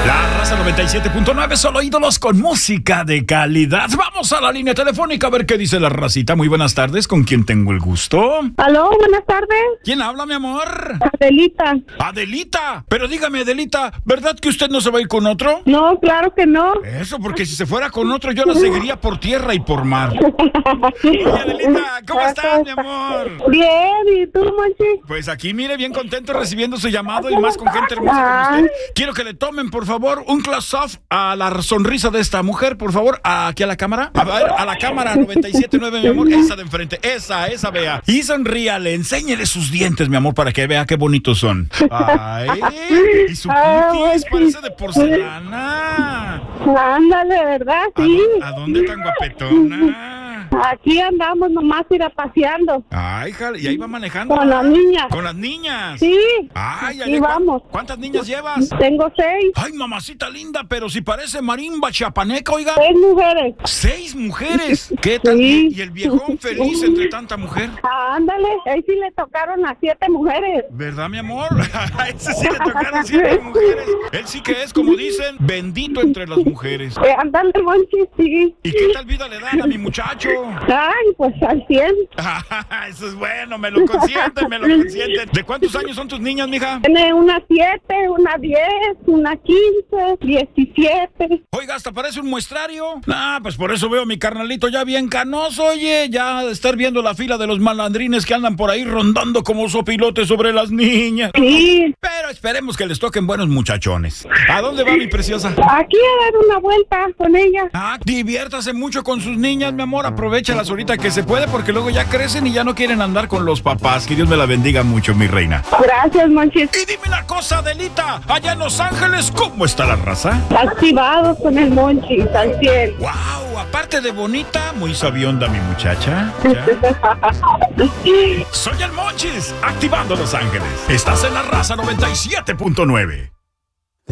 La Raza 97.9, solo ídolos con música de calidad. Vamos a la línea telefónica a ver qué dice la racita. Muy buenas tardes, ¿con quién tengo el gusto? Aló, buenas tardes. ¿Quién habla, mi amor? Adelita. Adelita, pero dígame, Adelita, ¿verdad que usted no se va a ir con otro? No, claro que no. Eso, porque si se fuera con otro yo la seguiría por tierra y por mar. Oye, Adelita, ¿cómo estás, mi amor? Bien, ¿y tú, Monchi? Pues aquí, mire, bien contento recibiendo su llamado y más con gente hermosa como usted. Quiero que le tomen, por favor, un close-up a la sonrisa de esta mujer, por favor, aquí a la cámara. A ver, a la cámara 97.9, mi amor, esa de enfrente, esa, vea. Y sonríale, enséñele sus dientes, mi amor, para que vea qué bonitos son. Ay, y su cutis parece de porcelana. Ándale, ¿verdad? Sí. ¿A dónde tan guapetona? Aquí andamos nomás paseando. Ay, jale, y ahí va manejando. Con las niñas. ¿Con las niñas? Sí. Ay, y vamos. ¿Cuántas niñas llevas? Tengo 6. Ay, mamacita linda, pero si parece marimba chiapaneca, oiga. 6 mujeres. 6 mujeres. ¿Qué tal? Sí. Y el viejón feliz entre tanta mujer. Ándale, ahí sí le tocaron a 7 mujeres. ¿Verdad, mi amor? A ese sí le tocaron 7 mujeres. Él sí que es, como dicen, bendito entre las mujeres. Ándale, Monchi, sí. ¿Y qué tal vida le dan a mi muchacho? Ay, pues al 100. Eso es bueno, me lo consienten, me lo consienten. ¿De cuántos años son tus niñas, mija? Tiene una 7, una 10, una 15, 17. Oiga, hasta parece un muestrario. Pues por eso veo a mi carnalito ya bien canoso, oye. Ya de estar viendo la fila de los malandrines que andan por ahí rondando como sopilotes sobre las niñas. Sí. Pero esperemos que les toquen buenos muchachones. ¿A dónde va mi preciosa? Aquí a dar una vuelta con ella. Diviértase mucho con sus niñas, mi amor. Aprovéchalas ahorita que se puede, porque luego ya crecen y ya no quieren andar con los papás. Que Dios me la bendiga mucho, mi reina. Gracias, Monchi. Y dime una cosa, Adelita, allá en Los Ángeles, ¿cómo está la raza? Activados con el Monchi, al 100. Wow, aparte de bonita, muy sabionda mi muchacha. Soy el Monchis, activando Los Ángeles. Estás en la Raza 97.9.